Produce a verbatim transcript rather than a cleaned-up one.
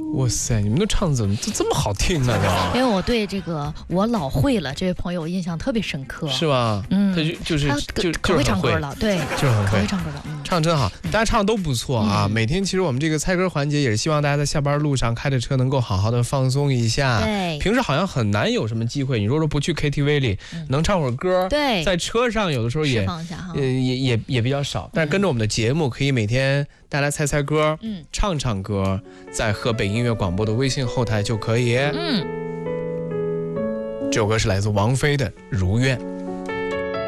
哇塞，你们都唱怎么都这么好听呢？ 因为我对这个我老会了这位朋友印象特别深刻， 是吧？嗯，他就就是他就可会唱歌了，对， 就是很会可会唱歌了，嗯， 唱真好，大家唱都不错啊。嗯、每天其实我们这个猜歌环节也是希望大家在下班路上开着车能够好好的放松一下。 对， 平时好像很难有什么机会，你如果说不去 K T V 里、嗯、能唱会儿歌， 对， 在车上有的时候也呃也也也比较少，但是跟着我们的节目可以每天大家猜猜歌，嗯，唱唱歌，在河北音乐广播的微信后台就可以。嗯，这首歌是来自王菲的《如愿》。